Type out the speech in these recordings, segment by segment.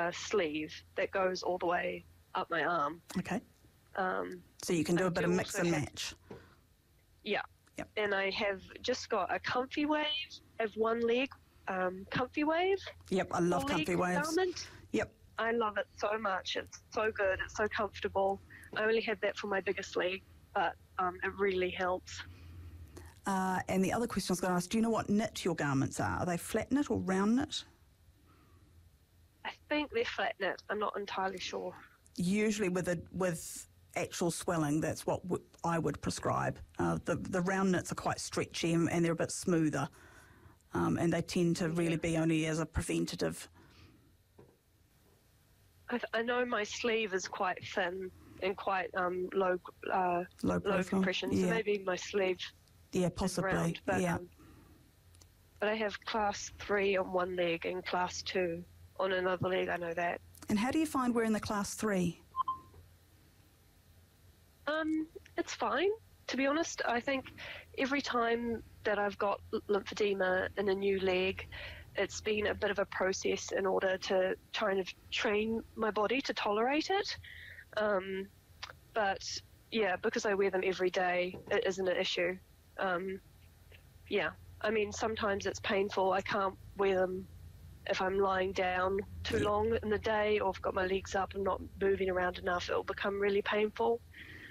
sleeve that goes all the way up my arm. Okay. So you can do a bit of mix and match. Yeah. Yep. And I have just got a Comfy Wave. I have one leg Comfy Wave. Yep, I love Comfy Waves. Garment. Yep. I love it so much. It's so good. It's so comfortable. I only had that for my biggest leg, but it really helps. And the other question I was going to ask, do you know what knit your garments are? Are they flat knit or round knit? I think they're flat knit. I'm not entirely sure. Usually with actual swelling, that's what I would prescribe. The round knits are quite stretchy and they're a bit smoother, and they tend to really be only as a preventative. I know my sleeve is quite thin and quite low compression, so maybe my sleeve possibly, is round. But, but I have class 3 on one leg and class 2 on another leg, I know that. And how do you find we're in the class 3? It's fine, to be honest. I think every time that I've got lymphedema in a new leg, it's been a bit of a process in order to kind of train my body to tolerate it. But, yeah, because I wear them every day, it isn't an issue. I mean, sometimes it's painful. I can't wear them if I'm lying down too long in the day, or if I've got my legs up and not moving around enough, it'll become really painful.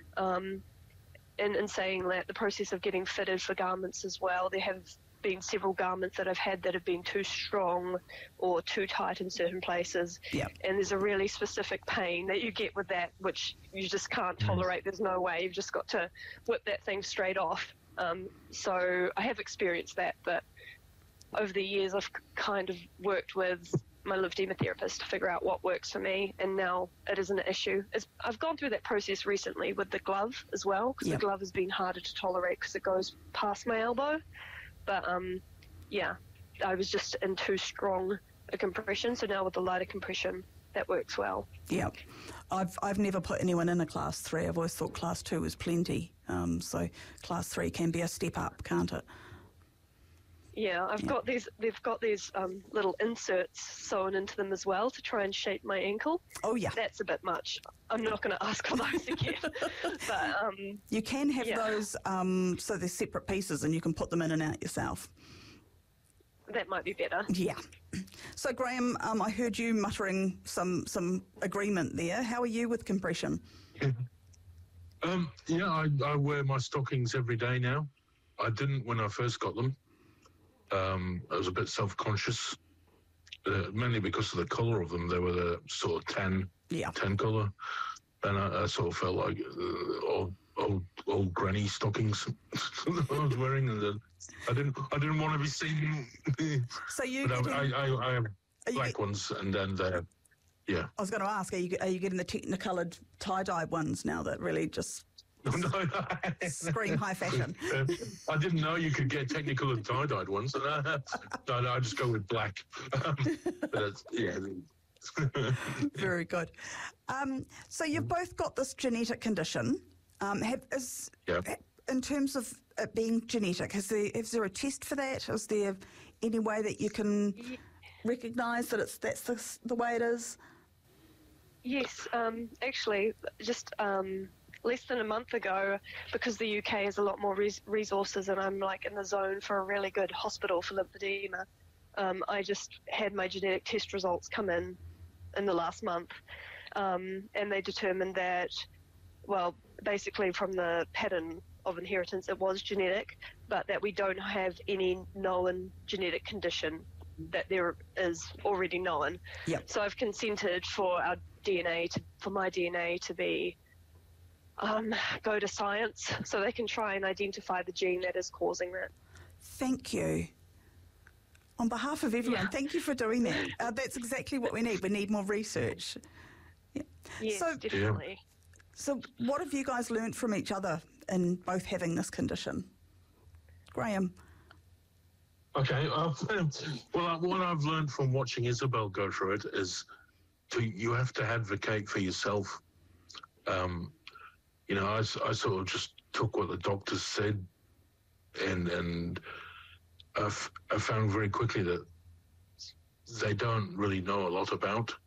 In saying that, the process of getting fitted for garments as well, there have been several garments that I've had that have been too strong or too tight in certain places. Yep. And there's a really specific pain that you get with that, which you just can't tolerate. There's no way. You've just got to whip that thing straight off. So I have experienced that, but over the years I've kind of worked with my lymphedema therapist to figure out what works for me, and now it isn't an issue. I've gone through that process recently with the glove as well, because the glove has been harder to tolerate because it goes past my elbow. But I was just in too strong a compression, so now with the lighter compression, that works well. Yeah, I've never put anyone in a class 3. I've always thought class 2 was plenty. So class 3 can be a step up, can't it? Yeah, they've got these little inserts sewn into them as well to try and shape my ankle. Oh, yeah. That's a bit much. I'm not going to ask for those again. But you can have those so they're separate pieces and you can put them in and out yourself. That might be better. Yeah. So, Graham, I heard you muttering some agreement there. How are you with compression? I wear my stockings every day now. I didn't when I first got them. I was a bit self-conscious, mainly because of the colour of them. They were the sort of tan colour. And I sort of felt like old granny stockings I was wearing, and I didn't want to be seen. So you I have black ones, and then they're I was going to ask, are you getting the Technicoloured tie-dye ones now that really just scream high fashion? I didn't know you could get Technicoloured tie-dyed ones. I just go with black. Very good. So you've both got this genetic condition. In terms of it being genetic, is there a test for that? Is there any way that you can recognise that that's the way it is? Yes, actually, just less than a month ago, because the UK has a lot more resources and I'm like in the zone for a really good hospital for lymphedema, I just had my genetic test results come in the last month, and they determined that, well, basically from the pattern of inheritance it was genetic, but that we don't have any known genetic condition that there is already known. Yep. So I've consented for our for my DNA to be go to science so they can try and identify the gene that is causing that. Thank you. On behalf of everyone, thank you for doing that. That's exactly what we need. We need more research. Yeah. Yes, definitely. So what have you guys learnt from each other in both having this condition? Graham? Okay. Well, what I've learned from watching Isabel go through it is you have to advocate for yourself. I sort of just took what the doctors said, and I found very quickly that they don't really know a lot about